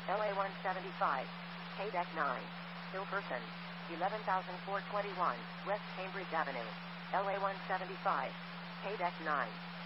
LA 175, KDEC 9, Hilperson, 11421, West Cambridge Avenue, LA 175, KDEC 9.